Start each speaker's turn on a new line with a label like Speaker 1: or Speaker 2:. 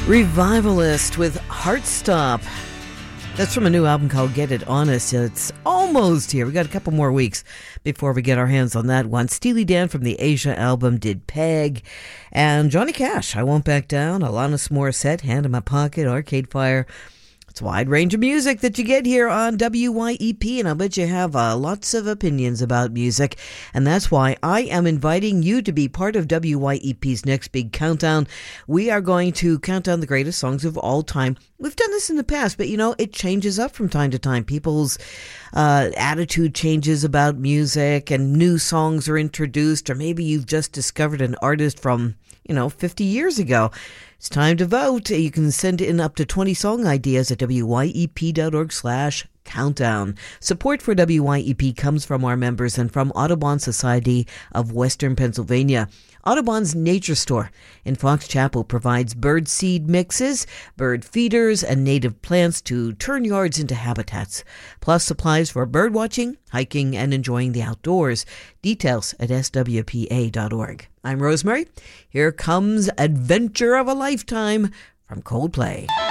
Speaker 1: Revivalist with Heartstop. That's from a new album called Get It Honest. It's almost here. We got a couple more weeks before we get our hands on that one. Steely Dan from the Asia album did Peg. And Johnny Cash, I Won't Back Down. Alanis Morissette, Hand in My Pocket, Arcade Fire. It's a wide range of music that you get here on WYEP, and I'll bet you have lots of opinions about music, and that's why I am inviting you to be part of WYEP's next big countdown. We are going to count down the greatest songs of all time. We've done this in the past, but it changes up from time to time. People's attitude changes about music, and new songs are introduced, or maybe you've just discovered an artist from 50 years ago. It's time to vote. You can send in up to 20 song ideas at wyep.org/countdown. Support for WYEP comes from our members and from Audubon Society of Western Pennsylvania. Audubon's Nature Store in Fox Chapel provides bird seed mixes, bird feeders, and native plants to turn yards into habitats, plus supplies for bird watching, hiking, and enjoying the outdoors. Details at swpa.org. I'm Rosemary. Here comes Adventure of a Lifetime from Coldplay.